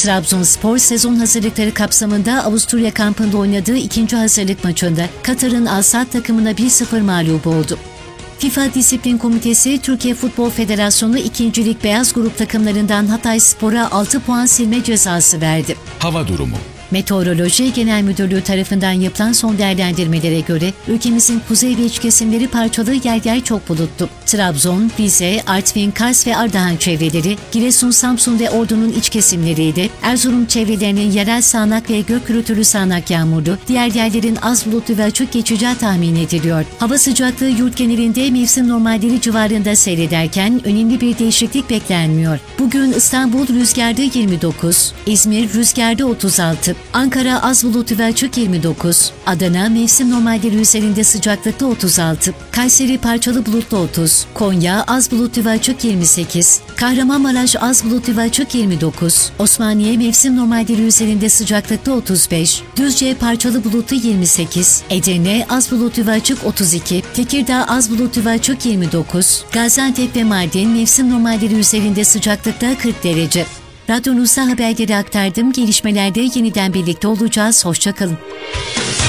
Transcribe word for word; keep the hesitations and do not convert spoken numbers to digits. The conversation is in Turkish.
Trabzonspor sezon hazırlıkları kapsamında Avusturya kampında oynadığı ikinci hazırlık maçında Katar'ın Al-Sadd takımına bir sıfır mağlup oldu. FIFA Disiplin Komitesi, Türkiye Futbol Federasyonu ikinci Lig Beyaz Grup takımlarından Hatayspor'a altı puan silme cezası verdi. Hava durumu. Meteoroloji Genel Müdürlüğü tarafından yapılan son değerlendirmelere göre ülkemizin kuzey ve iç kesimleri parçalı, yer yer çok bulutlu. Trabzon, Rize, Artvin, Kars ve Ardahan çevreleri, Giresun, Samsun ve Ordu'nun iç kesimleriydi. Erzurum çevrelerinin yerel sağanak ve gök gürültülü sağanak yağmurlu, diğer yerlerin az bulutlu ve açık geçeceği tahmin ediliyor. Hava sıcaklığı yurt genelinde mevsim normalleri civarında seyrederken önemli bir değişiklik beklenmiyor. Bugün İstanbul rüzgarda yirmi dokuz, İzmir rüzgarda otuz altı, Ankara az bulutlu ve açık yirmi dokuz, Adana mevsim normalleri üzerinde sıcaklıkta otuz altı, Kayseri parçalı bulutlu otuz, Konya az bulutlu ve açık yirmi sekiz, Kahramanmaraş az bulutlu ve açık yirmi dokuz, Osmaniye mevsim normalleri üzerinde sıcaklıkta otuz beş, Düzce parçalı bulutlu yirmi sekiz, Edirne az bulutlu ve açık otuz iki, Tekirdağ az bulutlu ve açık yirmi dokuz, Gaziantep ve Mardin mevsim normalleri üzerinde sıcaklıkta kırk derece. Radyonuzda haberleri aktardım. Gelişmelerde yeniden birlikte olacağız. Hoşça kalın.